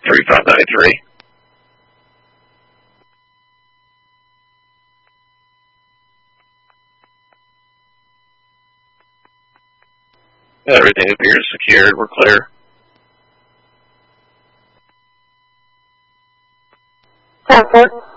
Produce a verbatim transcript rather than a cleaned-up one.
three five nine three. Everything appears secured. We're clear. Passport.